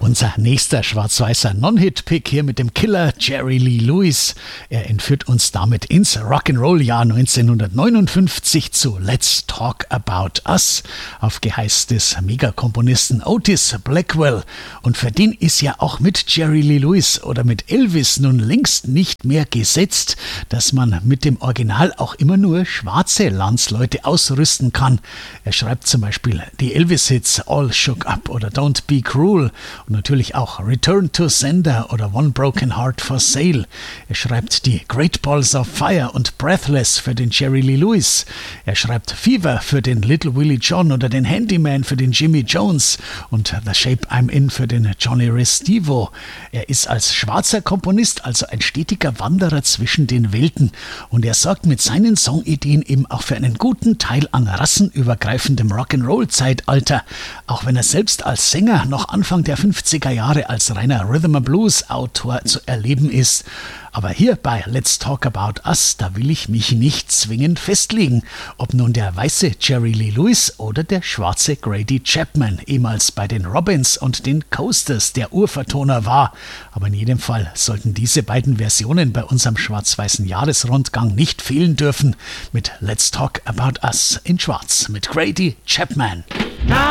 Unser nächster schwarz-weißer Non-Hit-Pick hier mit dem Killer Jerry Lee Lewis. Er entführt uns damit ins Rock'n'Roll-Jahr 1959 zu Let's Talk About Us auf Geheiß des Megakomponisten Otis Blackwell. Und für den ist ja auch mit Jerry Lee Lewis oder mit Elvis nun längst nicht mehr gesetzt, dass man mit dem Original auch immer nur schwarze Landsleute ausrüsten kann. Er schreibt zum Beispiel die Elvis-Hits All Shook Up oder Don't Be Cruel und natürlich auch Return to Sender oder One Broken Heart for Sale. Er schreibt die Great Balls of Fire und Breathless für den Jerry Lee Lewis. Er schreibt Fever für den Little Willie John oder den Handyman für den Jimmy Jones und The Shape I'm In für den Johnny Restivo. Er ist als schwarzer Komponist also ein stetiger Wanderer zwischen den Welten und er sorgt mit seinen Songideen eben auch für einen guten Teil an rassenübergreifendem Rock'n'Roll-Zeitalter, auch wenn er selbst als Sänger noch Anfang der 50er Jahre als reiner Rhythm-and-Blues-Autor zu erleben ist. Aber hier bei Let's Talk About Us, da will ich mich nicht zwingend festlegen, ob nun der weiße Jerry Lee Lewis oder der schwarze Grady Chapman ehemals bei den Robins und den Coasters der Urvertoner war. Aber in jedem Fall sollten diese beiden Versionen bei unserem schwarz-weißen Jahresrundgang nicht fehlen dürfen. Mit Let's Talk About Us in Schwarz mit Grady Chapman.